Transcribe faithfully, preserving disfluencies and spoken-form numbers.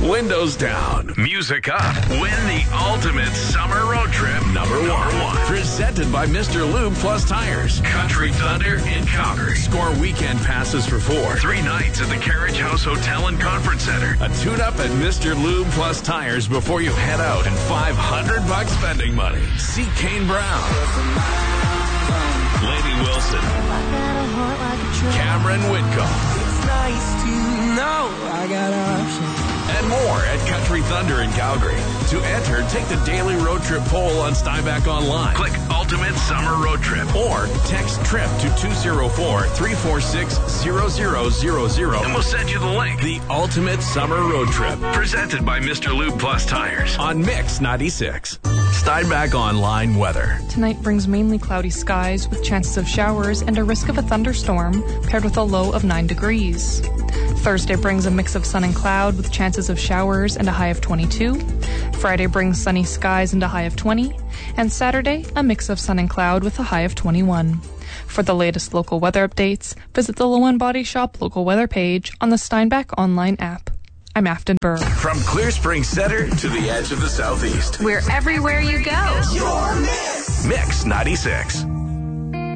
Windows down, music up. Win the ultimate summer road trip number one. Number one. Presented by Mister Lube Plus Tires. Country Thunder in Calgary. Score weekend passes for four. Three nights at the Carriage House Hotel and Conference Center. A tune-up at Mister Lube Plus Tires before you head out. And five hundred bucks spending money. See Kane Brown. Lady Wilson. Cameron Whitcomb. It's nice to know I got options. And more at Country Thunder in Calgary. To enter, take the daily road trip poll on Steinbach Online. Click Ultimate Summer Road Trip or text TRIP to two zero four, three four six, zero zero zero zero and we'll send you the link. The Ultimate Summer Road Trip. Presented by Mister Lube Plus Tires on Mix ninety-six. Steinbach Online weather. Tonight brings mainly cloudy skies with chances of showers and a risk of a thunderstorm paired with a low of nine degrees. Thursday brings a mix of sun and cloud with chances of showers and a high of twenty-two. Friday brings sunny skies and a high of twenty. And Saturday, a mix of sun and cloud with a high of twenty-one. For the latest local weather updates, visit the Low End Body Shop local weather page on the Steinbach Online app. I'm Afton Burr. From Clear Spring Center to the edge of the Southeast. We're everywhere you go. Your Mix. Mix ninety-six.